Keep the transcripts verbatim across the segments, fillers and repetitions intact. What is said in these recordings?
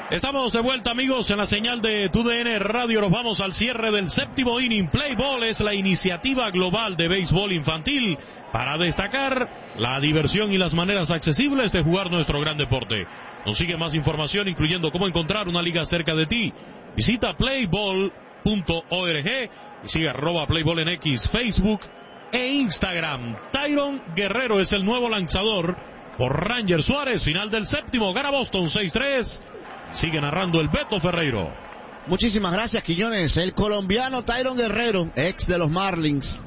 Estamos de vuelta, amigos, en la señal de T U D N Radio. Nos vamos al cierre del séptimo inning. Play Ball es la iniciativa global de béisbol infantil para destacar la diversión y las maneras accesibles de jugar nuestro gran deporte. Consigue más información, incluyendo cómo encontrar una liga cerca de ti. Visita play ball punto org y sigue arroba Playball en X, Facebook e Instagram. Tyron Guerrero es el nuevo lanzador por Ranger Suárez. Final del séptimo, gana Boston seis tres. Sigue narrando el Beto Ferreiro. Muchísimas gracias, Quiñones. El colombiano Tyron Guerrero, ex de los Marlins.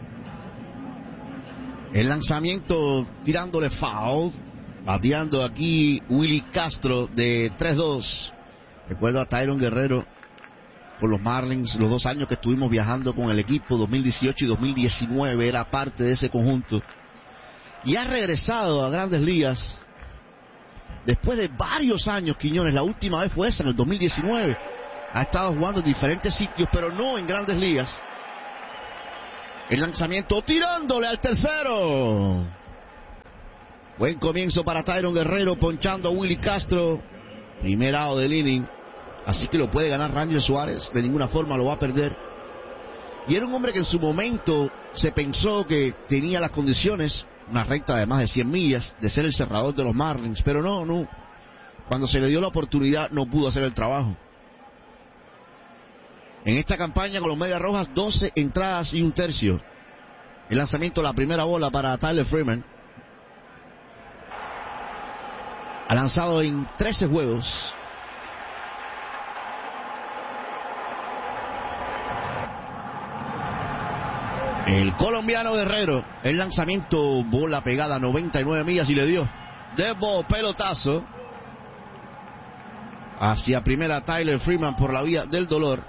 El lanzamiento tirándole foul. Bateando aquí Willy Castro de tres dos. Recuerdo a Tyron Guerrero por los Marlins, los dos años que estuvimos viajando con el equipo, dos mil dieciocho y dos mil diecinueve, era parte de ese conjunto. Y ha regresado a Grandes Ligas después de varios años, Quiñones. La última vez fue esa, en el dos mil diecinueve. Ha estado jugando en diferentes sitios, pero no en Grandes Ligas. El lanzamiento tirándole al tercero. Buen comienzo para Tyron Guerrero, ponchando a Willy Castro. Primer out del inning. Así que lo puede ganar Ranger Suárez. De ninguna forma lo va a perder. Y era un hombre que en su momento se pensó que tenía las condiciones, una recta de más de cien millas, de ser el cerrador de los Marlins. Pero no, no. Cuando se le dio la oportunidad no pudo hacer el trabajo. En esta campaña con los Medias Rojas, doce entradas y un tercio. El lanzamiento, la primera bola para Tyler Freeman. Ha lanzado en trece juegos. El colombiano Guerrero, el lanzamiento, bola pegada a noventa y nueve millas y le dio de pelotazo hacia primera Tyler Freeman por la vía del dolor.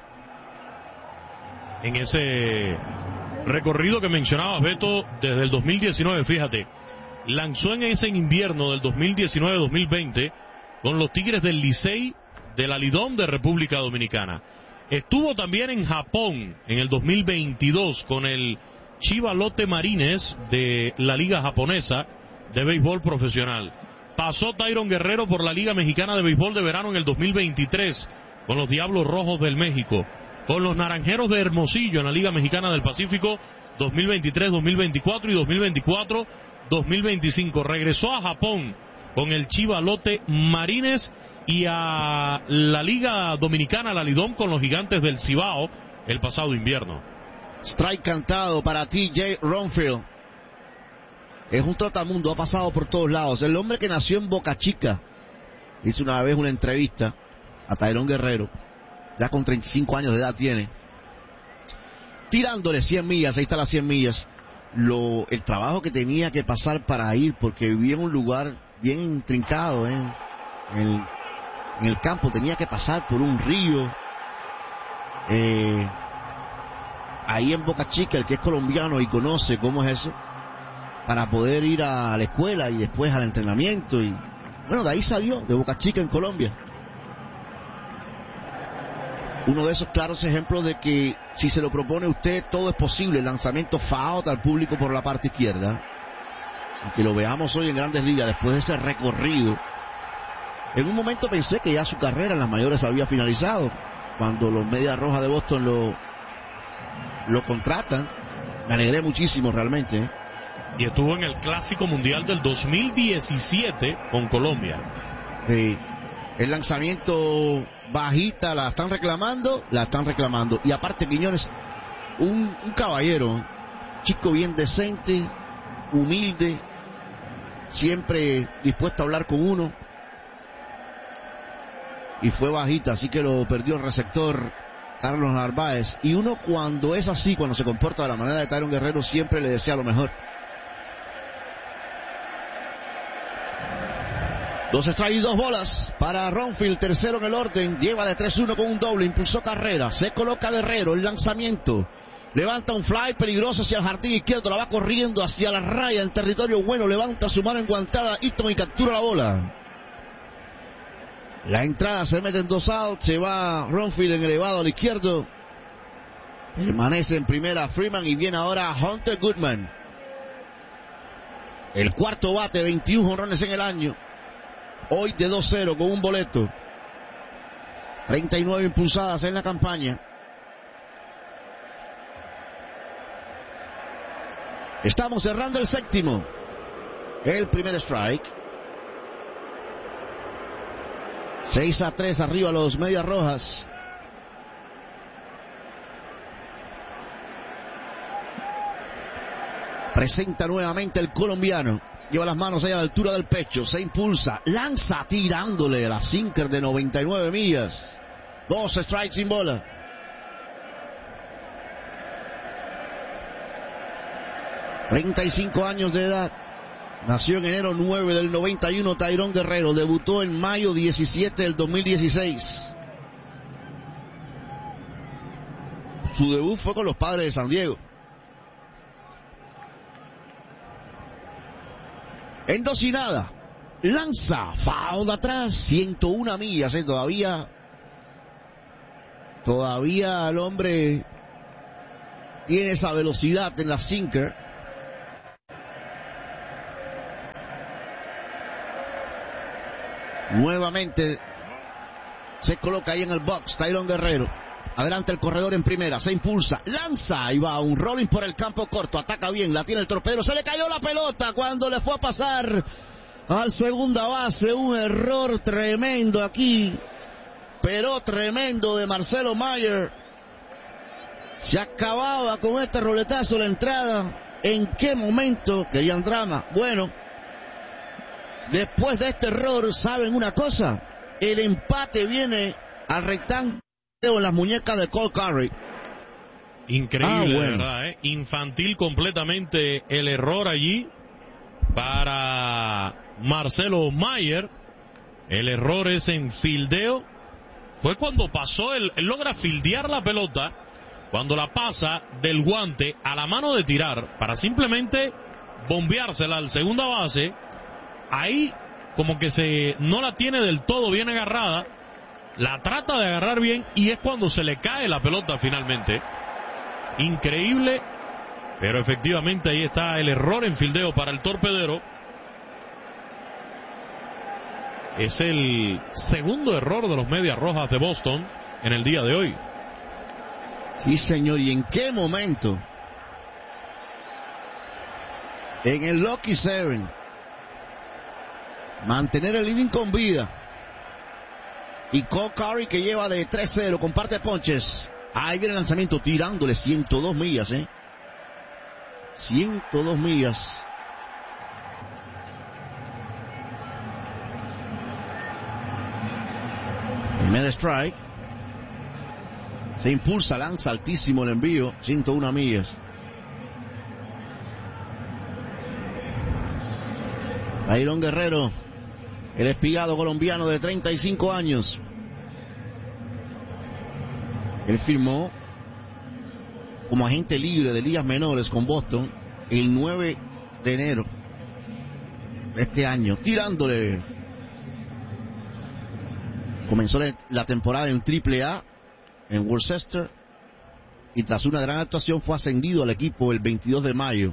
En ese recorrido que mencionabas, Beto, desde el dos mil diecinueve, fíjate, lanzó en ese invierno del dos mil diecinueve dos mil veinte con los Tigres del Licey del Lidom de República Dominicana. Estuvo también en Japón en el dos mil veintidós con el Chiba Lotte Marines de la Liga Japonesa de Béisbol Profesional. Pasó Tyron Guerrero por la Liga Mexicana de Béisbol de Verano en el dos mil veintitrés con los Diablos Rojos del México, con los Naranjeros de Hermosillo en la Liga Mexicana del Pacífico dos mil veintitrés dos mil veinticuatro y dos mil veinticuatro dos mil veinticinco. Regresó a Japón con el Chiba Lotte Marines y a la Liga Dominicana, la Lidom, con los Gigantes del Cibao el pasado invierno. Strike cantado para T J Ronfield. Es un trotamundo, ha pasado por todos lados. El hombre que nació en Boca Chica. Hizo una vez una entrevista a Tyron Guerrero. Ya con treinta y cinco años de edad tiene. Tirándole cien millas, ahí está las cien millas. Lo, el trabajo que tenía que pasar para ir, porque vivía en un lugar bien intrincado, ¿eh? en, el, en el campo. Tenía que pasar por un río. Eh... Ahí en Boca Chica, el que es colombiano y conoce cómo es eso, para poder ir a la escuela y después al entrenamiento. Y bueno, de ahí salió, de Boca Chica en Colombia. Uno de esos claros ejemplos de que si se lo propone usted, todo es posible. El lanzamiento foul al público por la parte izquierda. Y que lo veamos hoy en Grandes Ligas después de ese recorrido. En un momento pensé que ya su carrera en las mayores había finalizado, cuando los Medias Rojas de Boston lo... lo contratan. Me alegré muchísimo realmente, ¿eh? Y estuvo en el Clásico Mundial del dos mil diecisiete con Colombia. Sí. El lanzamiento bajita, la están reclamando, la están reclamando. Y aparte, Quiñones, un, un caballero, chico bien decente, humilde, siempre dispuesto a hablar con uno. Y fue bajita, así que lo perdió el receptor Carlos Narváez. Y uno, cuando es así, cuando se comporta de la manera de Tyron Guerrero, siempre le desea lo mejor. Dos strikes y dos bolas para Ronfield, tercero en el orden. Lleva de tres uno con un doble, impulsó carrera. Se coloca Guerrero, el lanzamiento. Levanta un fly peligroso hacia el jardín izquierdo, la va corriendo hacia la raya en territorio bueno. Levanta su mano enguantada, Easton, y captura la bola. La entrada se mete en dos outs, se va Ronfield en elevado al izquierdo. Permanece en primera Freeman y viene ahora Hunter Goodman. El cuarto bate, veintiún jonrones en el año. Hoy de dos cero con un boleto. treinta y nueve impulsadas en la campaña. Estamos cerrando el séptimo. El primer strike. seis a tres arriba los Medias Rojas. Presenta nuevamente el colombiano. Lleva las manos ahí a la altura del pecho. Se impulsa. Lanza tirándole la sinker de noventa y nueve millas. Dos strikes sin bola. treinta y cinco años de edad. Nació en enero nueve del noventa y uno. Tyrone Guerrero. Debutó en mayo diecisiete del dos mil dieciséis. Su debut fue con los Padres de San Diego. En dos y nada. Lanza. Foul de atrás. ciento una millas. ¿eh? Todavía. Todavía el hombre tiene esa velocidad en la sinker. Nuevamente se coloca ahí en el box Tyrone Guerrero. Adelante el corredor en primera, se impulsa, lanza y va un rolling por el campo corto, ataca bien, la tiene el torpedero, se le cayó la pelota cuando le fue a pasar al segunda base. Un error tremendo aquí, pero tremendo de Marcelo Mayer. Se acababa con este roletazo la entrada. ¿En qué momento querían drama? Bueno, después de este error, ¿saben una cosa? El empate viene al rectángulo en las muñecas de Cole Curry. Increíble, ah, bueno. de verdad, ¿eh? Infantil completamente el error allí para Marcelo Mayer. El error es en fildeo. Fue cuando pasó, él, él logra fildear la pelota, cuando la pasa del guante a la mano de tirar, para simplemente bombeársela al segunda base. Ahí como que se no la tiene del todo bien agarrada, la trata de agarrar bien y es cuando se le cae la pelota finalmente. Increíble, pero efectivamente ahí está el error en fildeo para el torpedero. Es el segundo error de los Medias Rojas de Boston en el día de hoy. Sí, señor, ¿y en qué momento? En el Lucky Seven. Mantener el inning con vida. Y Cole Curry, que lleva de tres cero, comparte ponches. Ahí viene el lanzamiento tirándole ciento dos millas, ¿eh? ciento dos millas. Primer strike. Se impulsa, lanza altísimo el envío, ciento una millas. Tyrone Guerrero, el espigado colombiano de treinta y cinco años. Él firmó como agente libre de ligas menores con Boston el nueve de enero de este año, tirándole. Comenzó la temporada en triple A en Worcester y tras una gran actuación fue ascendido al equipo el veintidós de mayo.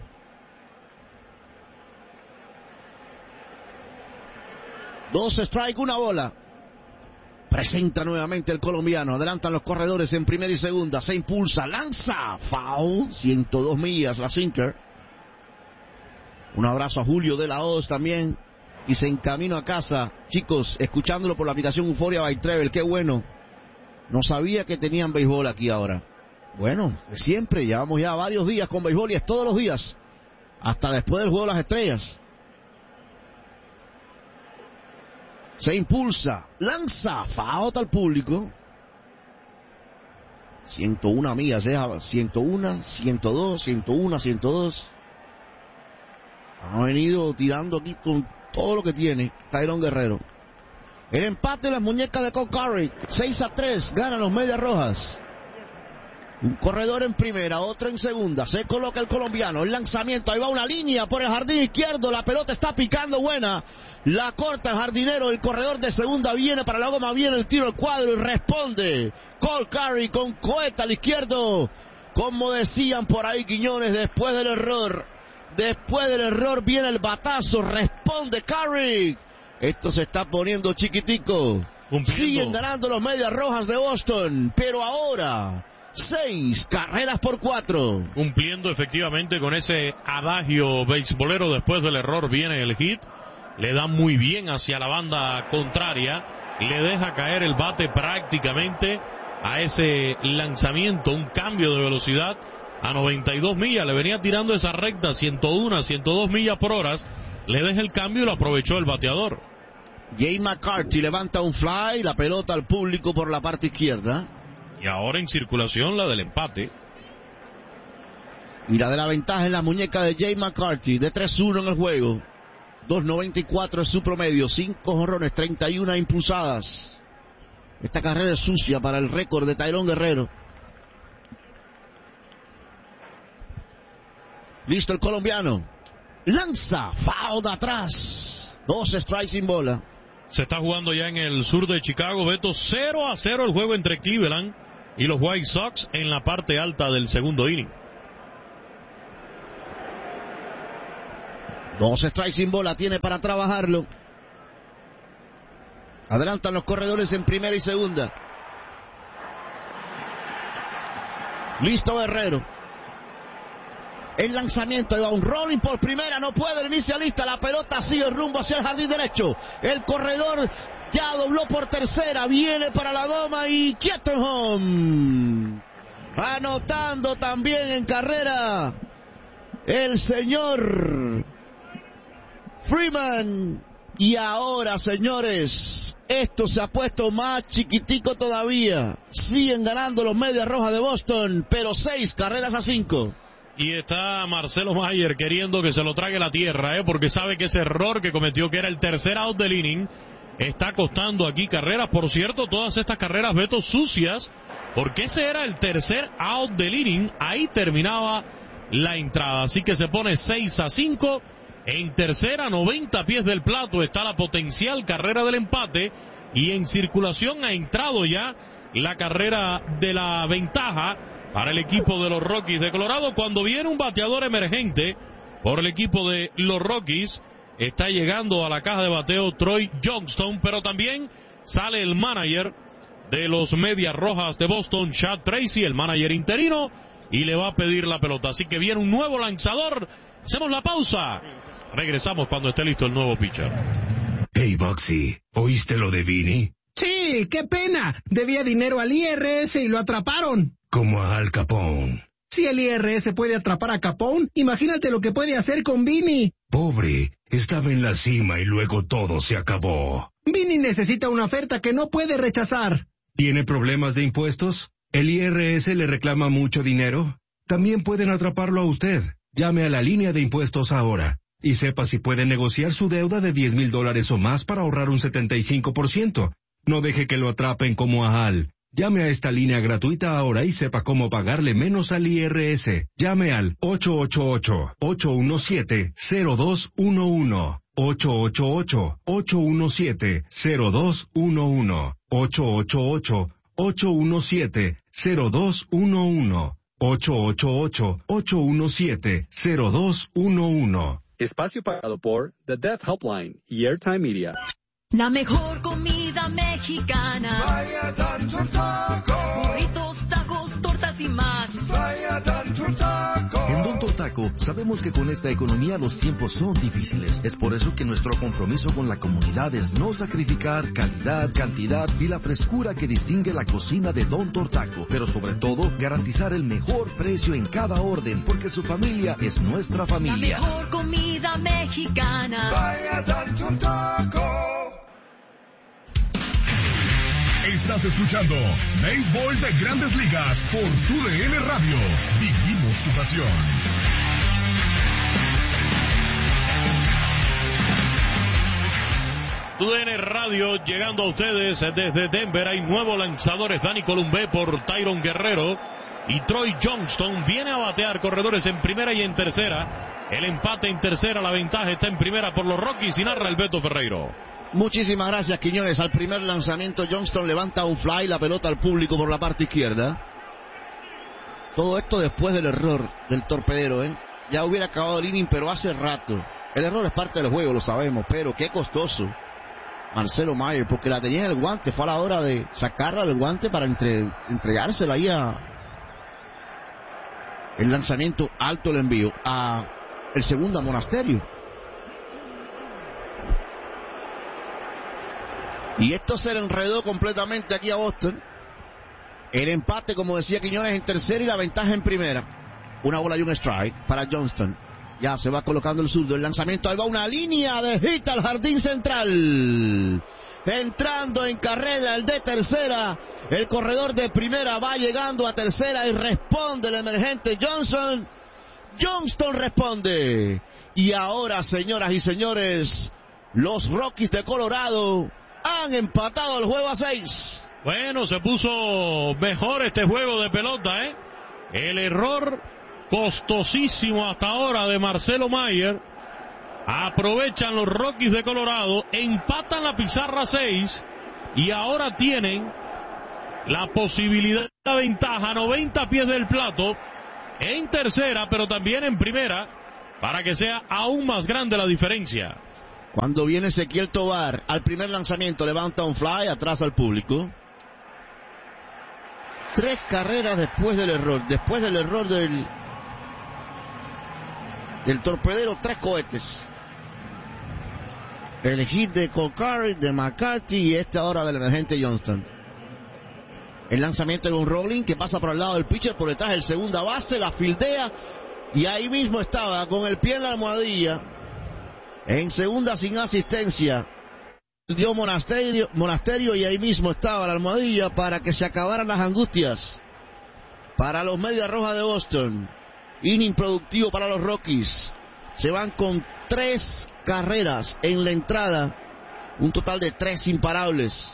Dos strike, una bola. Presenta nuevamente el colombiano. Adelantan los corredores en primera y segunda. Se impulsa, lanza. Foul. ciento dos millas la sinker. Un abrazo a Julio de la Hoz también. Y se encaminó a casa. Chicos, escuchándolo por la aplicación Euforia by Treble. Qué bueno. No sabía que tenían béisbol aquí ahora. Bueno, siempre. Llevamos ya varios días con béisbol y es todos los días. Hasta después del Juego de las Estrellas. Se impulsa, lanza, faota al público. ciento una millas, ¿eh? ciento uno, ciento dos, ciento uno, ciento dos. Ha venido tirando aquí con todo lo que tiene Tyrone Guerrero. El empate en las muñecas de Cole Curry. seis a tres, ganan los Medias Rojas. Un corredor en primera, otro en segunda. Se coloca el colombiano, el lanzamiento, ahí va una línea por el jardín izquierdo. La pelota está picando buena. La corta el jardinero, el corredor de segunda viene para la goma, viene el tiro al cuadro y responde Cole Curry con cohete al izquierdo. Como decían por ahí Quiñones, después del error, después del error viene el batazo, responde Curry. Esto se está poniendo chiquitico. Cumpliendo. Siguen ganando los Medias Rojas de Boston, pero ahora seis carreras por cuatro. Cumpliendo efectivamente con ese adagio beisbolero, después del error viene el hit. Le da muy bien hacia la banda contraria, le deja caer el bate prácticamente a ese lanzamiento, un cambio de velocidad a noventa y dos millas, le venía tirando esa recta ciento uno, ciento dos millas por hora, le deja el cambio y lo aprovechó el bateador. Jay McCarthy levanta un fly, la pelota al público por la parte izquierda. Y ahora en circulación la del empate. Y la de la ventaja en la muñeca de Jay McCarthy, de tres uno en el juego. dos noventa y cuatro es su promedio, cinco jonrones, treinta y una impulsadas. Esta carrera es sucia para el récord de Tyrone Guerrero. Listo el colombiano. Lanza, foul de atrás. Dos strikes sin bola. Se está jugando ya en el sur de Chicago, Beto, cero a cero el juego entre Cleveland y los White Sox en la parte alta del segundo inning. Dos strikes sin bola tiene para trabajarlo. Adelantan los corredores en primera y segunda. Listo Guerrero. El lanzamiento, ahí va un rolling por primera, no puede el inicialista, la pelota sigue rumbo hacia el jardín derecho. El corredor ya dobló por tercera, viene para la goma y quieto en home. Anotando también en carrera el señor Freeman. Y ahora, señores, esto se ha puesto más chiquitico todavía. Siguen ganando los Medias Rojas de Boston, pero seis carreras a cinco. Y está Marcelo Mayer queriendo que se lo trague la tierra, ¿eh? Porque sabe que ese error que cometió, que era el tercer out del inning, está costando aquí carreras. Por cierto, todas estas carreras, Beto, sucias, porque ese era el tercer out del inning. Ahí terminaba la entrada. Así que se pone seis a cinco. En tercera, noventa pies del plato, está la potencial carrera del empate. Y en circulación ha entrado ya la carrera de la ventaja para el equipo de los Rockies de Colorado. Cuando viene un bateador emergente por el equipo de los Rockies, está llegando a la caja de bateo Troy Johnston, pero también sale el manager de los Medias Rojas de Boston, Chad Tracy, el manager interino, y le va a pedir la pelota. Así que viene un nuevo lanzador. Hacemos la pausa. Regresamos cuando esté listo el nuevo pitcher. Hey, Boxy, ¿oíste lo de Vinny? Sí, qué pena. Debía dinero al I R S y lo atraparon. Como a Al Capone. Si el I R S puede atrapar a Capone, imagínate lo que puede hacer con Vinny. Pobre, estaba en la cima y luego todo se acabó. Vinny necesita una oferta que no puede rechazar. ¿Tiene problemas de impuestos? ¿El I R S le reclama mucho dinero? También pueden atraparlo a usted. Llame a la línea de impuestos ahora y sepa si puede negociar su deuda de diez mil dólares o más para ahorrar un setenta y cinco por ciento. No deje que lo atrapen como a Al. Llame a esta línea gratuita ahora y sepa cómo pagarle menos al I R S. Llame al ocho ocho ocho, ocho uno siete, cero dos uno uno. ocho ocho ocho, ocho uno siete, cero dos uno uno. ocho ocho ocho, ocho uno siete, cero dos uno uno. ocho ocho ocho, ocho uno siete, cero dos uno uno. Espacio pagado por The Deaf Helpline y Airtime Media. La mejor comida mexicana. Vaya Tanto Taco. Burritos, tacos, tortas y más. Vaya Tanto Taco. En Don Tortaco sabemos que con esta economía los tiempos son difíciles. Es por eso que nuestro compromiso con la comunidad es no sacrificar calidad, cantidad y la frescura que distingue la cocina de Don Tortaco. Pero sobre todo, garantizar el mejor precio en cada orden, porque su familia es nuestra familia. La mejor comida mexicana. Vaya Tanto Taco. Estás escuchando Béisbol de Grandes Ligas por Tu D N Radio. Vivimos tu pasión. Tu D N Radio llegando a ustedes desde Denver. Hay nuevos lanzadores. Dani Columbé por Tyrone Guerrero. Y Troy Johnston viene a batear corredores en primera y en tercera. El empate en tercera, la ventaja está en primera por los Rockies y narra el Beto Ferreiro. Muchísimas gracias, Quiñones. Al primer lanzamiento, Johnston levanta un fly, la pelota al público por la parte izquierda. Todo esto después del error del torpedero, ¿eh? Ya hubiera acabado el inning, pero hace rato. El error es parte del juego, lo sabemos, pero qué costoso. Marcelo Mayer, porque la tenía en el guante. Fue a la hora de sacarla del guante para entre, entregársela ahí a el lanzamiento alto, el envío a el segundo, a Monasterio. Y esto se le enredó completamente aquí a Boston. El empate, como decía Quiñones, en tercera y la ventaja en primera. Una bola y un strike para Johnston. Ya se va colocando el zurdo. El lanzamiento, ahí va una línea de hit al jardín central. Entrando en carrera el de tercera. El corredor de primera va llegando a tercera y responde el emergente Johnson. Johnston responde. Y ahora, señoras y señores, los Rockies de Colorado han empatado el juego a seis. Bueno, se puso mejor este juego de pelota, ¿eh? El error costosísimo hasta ahora de Marcelo Mayer. Aprovechan los Rockies de Colorado, empatan la pizarra seis y ahora tienen la posibilidad de la ventaja noventa pies del plato en tercera, pero también en primera, para que sea aún más grande la diferencia. Cuando viene Ezequiel Tovar al primer lanzamiento, levanta un fly atrás al público. Tres carreras después del error, después del error del del torpedero, tres cohetes. El hit de Colcari, de McCarthy y este ahora del emergente Johnston. El lanzamiento de un rolling que pasa por el lado del pitcher, por detrás del segunda base, la fildea y ahí mismo estaba con el pie en la almohadilla. En segunda sin asistencia dio Monasterio, Monasterio y ahí mismo estaba la almohadilla para que se acabaran las angustias para los Medias Rojas de Boston. Inning productivo para los Rockies. Se van con tres carreras en la entrada, un total de tres imparables.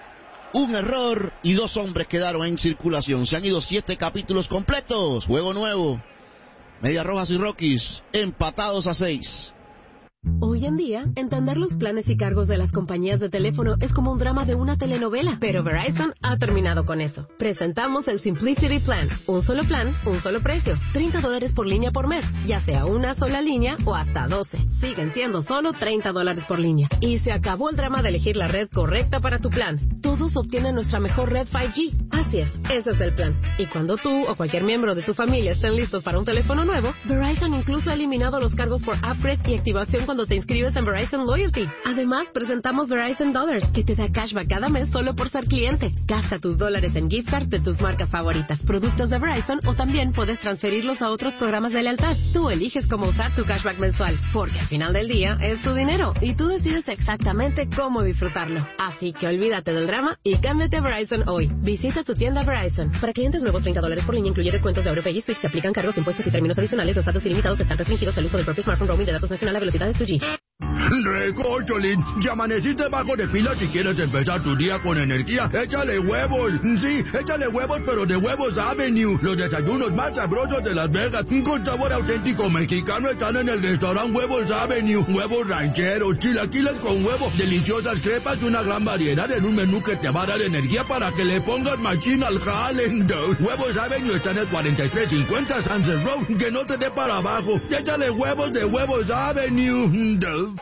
Un error y dos hombres quedaron en circulación. Se han ido siete capítulos completos. Juego nuevo. Medias Rojas y Rockies empatados a seis. Hoy en día, entender los planes y cargos de las compañías de teléfono es como un drama de una telenovela, pero Verizon ha terminado con eso. Presentamos el Simplicity Plan, un solo plan, un solo precio, treinta dólares por línea por mes, ya sea una sola línea o hasta doce. Siguen siendo solo treinta dólares por línea. Y se acabó el drama de elegir la red correcta para tu plan. Todos obtienen nuestra mejor red cinco G. Así es, ese es el plan. Y cuando tú o cualquier miembro de tu familia estén listos para un teléfono nuevo, Verizon incluso ha eliminado los cargos por upgrade y activación cuando te inscribes en Verizon Loyalty. Además, presentamos Verizon Dollars, que te da cashback cada mes solo por ser cliente. Gasta tus dólares en gift cards de tus marcas favoritas, productos de Verizon, o también puedes transferirlos a otros programas de lealtad. Tú eliges cómo usar tu cashback mensual, porque al final del día es tu dinero y tú decides exactamente cómo disfrutarlo. Así que olvídate del drama y cámbiate a Verizon hoy. Visita tu tienda Verizon. Para clientes nuevos, treinta dólares por línea, incluye descuentos de AuroPay y Switch. Se aplican cargos, impuestos y términos adicionales. Los datos ilimitados están restringidos al uso del propio smartphone. Roaming de datos nacional a velocidad de dos G. Recocholín, ya amaneciste bajo de pila. Si quieres empezar tu día con energía, échale huevos. Sí, échale huevos, pero de Huevos Avenue. Los desayunos más sabrosos de Las Vegas, con sabor auténtico mexicano, están en el restaurante Huevos Avenue. Huevos rancheros, chilaquiles con huevo, deliciosas crepas y una gran variedad en un menú que te va a dar energía para que le pongas machina al jale. Huevos Avenue está en el cuarenta y tres cincuenta Sunset Road. Que no te dé para abajo. Échale huevos de Huevos Avenue.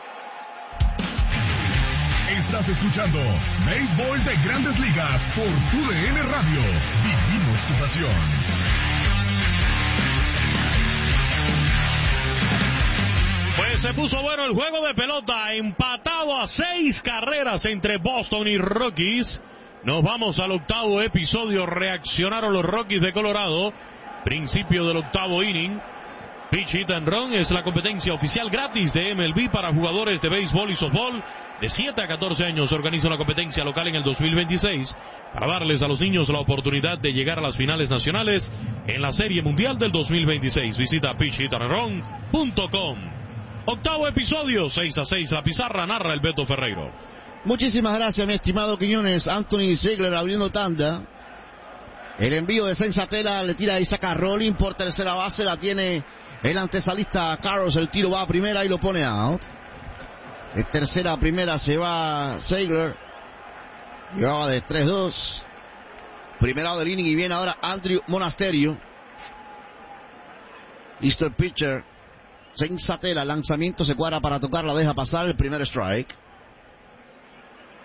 Estás escuchando Béisbol de Grandes Ligas por Tu D N Radio. Vivimos tu pasión. Pues se puso bueno el juego de pelota, empatado a seis carreras entre Boston y Rockies. Nos vamos al octavo episodio. Reaccionaron los Rockies de Colorado. Principio del octavo inning. Pitch Hit and Run es la competencia oficial gratis de M L B para jugadores de béisbol y softball de siete a catorce años. Organiza una competencia local en el dos mil veintiséis para darles a los niños la oportunidad de llegar a las finales nacionales en la Serie Mundial del dos mil veintiséis. Visita pitch hit and run punto com. Octavo episodio, seis a seis la pizarra, narra el Beto Ferreiro. Muchísimas gracias, mi estimado Quiñones. Anthony Ziegler abriendo tanda. El envío de Sensatela le tira a Isaac Rolling por tercera base, la tiene el antesalista Carlos. El tiro va a primera y lo pone out. De tercera a primera se va Ziegler. Llevaba de tres dos. Primero del inning y viene ahora Andrew Monasterio. Listo el pitcher. Sensatela, lanzamiento, se cuadra para tocar, la deja pasar, el primer strike.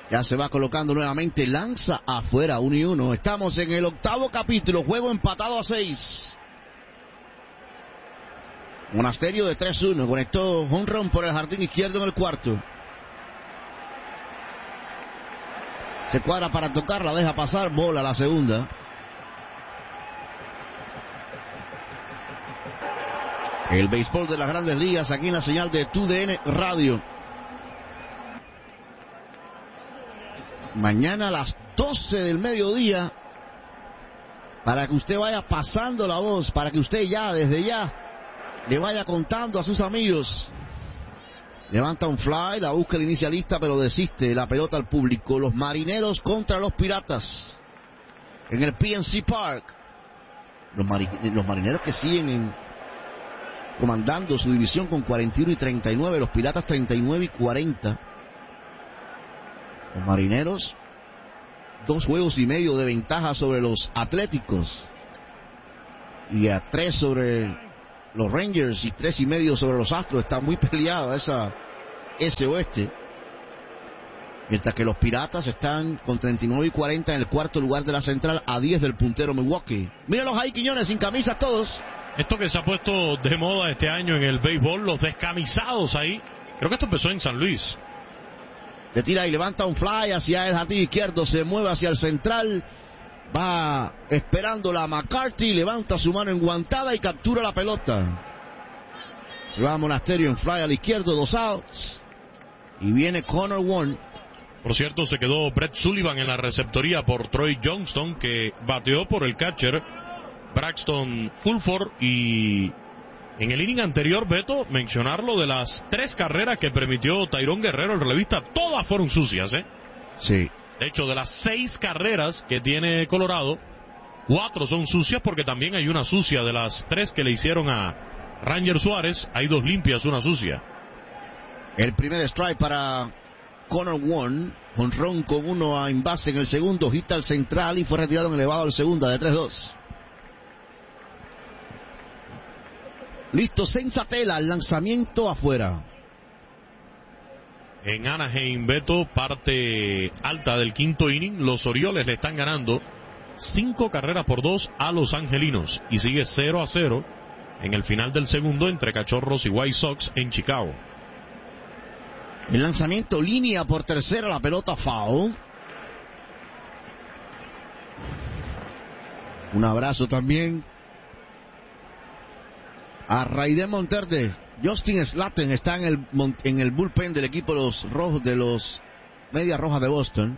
Ya se va colocando nuevamente, lanza afuera, uno y uno. Estamos en el octavo capítulo, juego empatado a seis. Monasterio de tres uno, conectó home run por el jardín izquierdo en el cuarto. Se cuadra para tocar, la deja pasar, bola la segunda. El béisbol de las Grandes Ligas aquí en la señal de T U D N Radio. Mañana a las doce del mediodía, para que usted vaya pasando la voz, para que usted ya, desde ya, le vaya contando a sus amigos. Levanta un fly, la busca el inicialista, pero desiste, la pelota al público. Los Marineros contra los Piratas en el P N C Park. Los, mari los Marineros que siguen en, comandando su división con cuarenta y uno y treinta y nueve, los Piratas treinta y nueve y cuarenta. Los Marineros, dos juegos y medio de ventaja sobre los Atléticos, y a tres sobre los Rangers y tres y medio sobre los Astros. Está muy peleada esa, ese oeste. Mientras que los Piratas están con treinta y nueve y cuarenta en el cuarto lugar de la central, a diez del puntero Milwaukee. Míralos ahí, Quiñones, sin camisas todos. Esto que se ha puesto de moda este año en el béisbol, los descamisados ahí. Creo que esto empezó en San Luis. Le tira y levanta un fly hacia el jardín izquierdo, se mueve hacia el central, va esperando la McCarthy, levanta su mano enguantada y captura la pelota. Se va a Monasterio en fly al izquierdo, dos outs, y viene Connor Wong. Por cierto, se quedó Brett Sullivan en la receptoría por Troy Johnston, que bateó por el catcher Braxton Fulford. Y en el inning anterior, Beto, mencionarlo de las tres carreras que permitió Tyrone Guerrero, el relevista, todas fueron sucias, ¿eh? Sí. De hecho, de las seis carreras que tiene Colorado, cuatro son sucias, porque también hay una sucia. De las tres que le hicieron a Ranger Suárez, hay dos limpias, una sucia. El primer strike para Connor Wong, jonrón con uno en base en el segundo, hit al central y fue retirado en elevado al segunda de tres dos. Listo, Senzatela, el lanzamiento afuera. En Anaheim, Beto, parte alta del quinto inning, los Orioles le están ganando cinco carreras por dos a los Angelinos, y sigue cero a cero en el final del segundo entre Cachorros y White Sox en Chicago. El lanzamiento, línea por tercera, la pelota foul. Un abrazo también a Raiden Monterde. Justin Slatten está en el, en el bullpen del equipo de los rojos, de los Medias Rojas de Boston.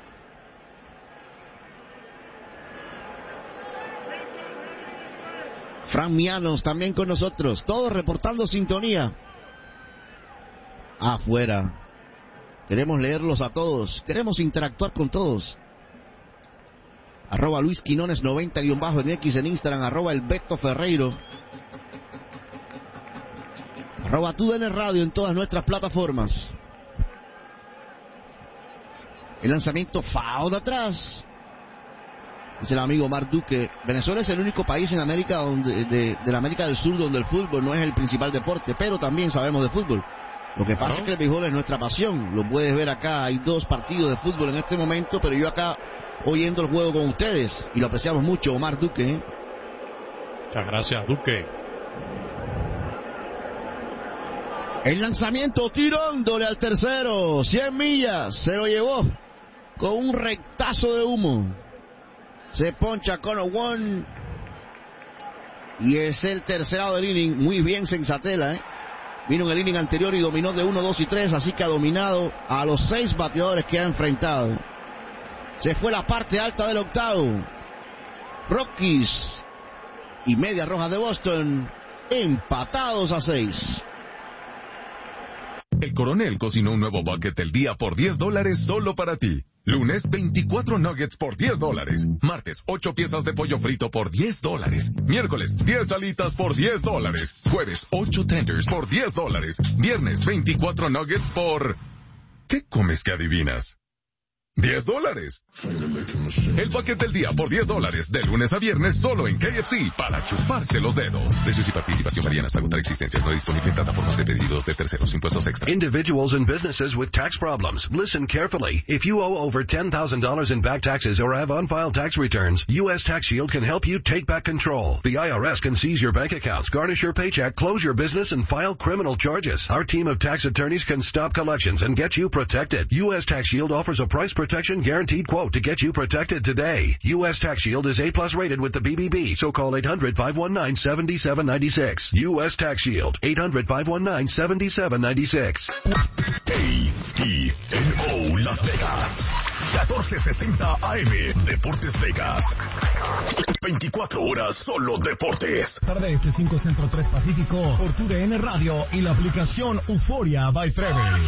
Frank Mianos también con nosotros, todos reportando sintonía. Afuera. Queremos leerlos a todos, queremos interactuar con todos. Arroba Luis Quinones noventa guión bajo en X en Instagram, arroba el Beto Ferreiro, arroba T U D N Radio en todas nuestras plataformas. El lanzamiento foul de atrás. Dice el amigo Mark Duque, Venezuela es el único país en América donde, de, de la América del Sur donde el fútbol no es el principal deporte, pero también sabemos de fútbol. Lo que pasa ¿no? es que el béisbol es nuestra pasión. Lo puedes ver acá, hay dos partidos de fútbol en este momento, pero yo acá oyendo el juego con ustedes y lo apreciamos mucho, Omar Duque. ¿eh? Muchas gracias, Duque. El lanzamiento tirándole al tercero, cien millas, se lo llevó con un rectazo de humo. Se poncha Connor Wong y es el tercerado del inning. Muy bien Senzatela, ¿eh? Vino en el inning anterior y dominó de uno, dos y tres, así que ha dominado a los seis bateadores que ha enfrentado. Se fue la parte alta del octavo. Rockies y Medias Rojas de Boston empatados a seis. El Coronel cocinó un nuevo bucket del día por diez dólares solo para ti. Lunes, veinticuatro nuggets por diez dólares. Martes, ocho piezas de pollo frito por diez dólares. Miércoles, diez alitas por diez dólares. Jueves, ocho tenders por diez dólares. Viernes, veinticuatro nuggets por... ¿Qué comes que adivinas? diez dólares. El paquete del día por diez dólares, de lunes a viernes, solo en K F C, para chuparse los dedos. Precios y participación varían hasta agotar existencias. No disponible en plataformas de pedidos de terceros, impuestos extra. Individuals and businesses with tax problems. Listen carefully. If you owe over ten thousand dollars in back taxes or have unfiled tax returns, U S Tax Shield can help you take back control. The I R S can seize your bank accounts, garnish your paycheck, close your business, and file criminal charges. Our team of tax attorneys can stop collections and get you protected. U S Tax Shield offers a price protection guaranteed quote to get you protected today. U S Tax Shield is A plus rated with the B B B, so call eight hundred, five one nine, seven seven nine six. U S Tax Shield, eight hundred, five one nine, seven seven nine six. A E N O Las Vegas, catorce sesenta A M, Deportes Vegas. veinticuatro horas solo deportes. Tarde este cinco Centro tres Pacífico por tu D N Radio y la aplicación Euforia by Treble.